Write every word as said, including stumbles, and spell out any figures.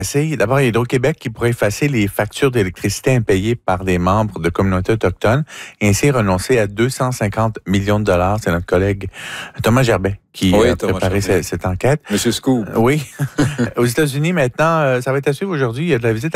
D'abord, il y a Hydro-Québec qui pourrait effacer les factures d'électricité impayées par des membres de communautés autochtones et ainsi renoncer à deux cent cinquante millions de dollars. C'est notre collègue Thomas Gerbet qui oui, a Thomas préparé cette, cette enquête. Monsieur Scoop. Oui. Aux États-Unis, maintenant, ça va être à suivre aujourd'hui. Il y a de la visite